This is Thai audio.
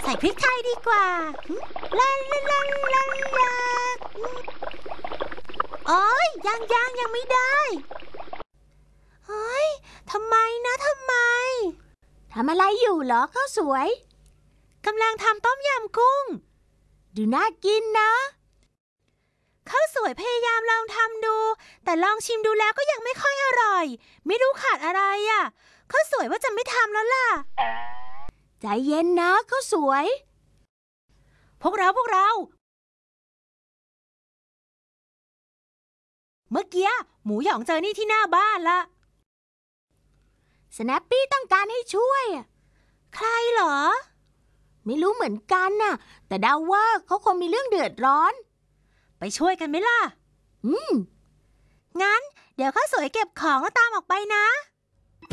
ใส่พริกไทยดีกว่าลาลาลาลาลาโอ้ยยังไม่ได้เฮ้ยทำไมทำอะไรอยู่เหรอข้าวสวยกำลังทำต้มยำกุ้งดูน่ากินนะข้าวสวยพยายามลองทำดูแต่ลองชิมดูแล้วก็ยังไม่ค่อยอร่อยไม่รู้ขาดอะไรอ่ะข้าวสวยว่าจะไม่ทำแล้วล่ะใจเย็นนะข้าวสวยพวกเราเมื่อกี้หมูหยองเจอนี่ที่หน้าบ้านละสแนปปี้ต้องการให้ช่วยใครเหรอไม่รู้เหมือนกันน่ะแต่เดาว่าเขาคงมีเรื่องเดือดร้อนไปช่วยกันไหมล่ะงั้นเดี๋ยวข้าวสวยเก็บของแล้วตามออกไปนะ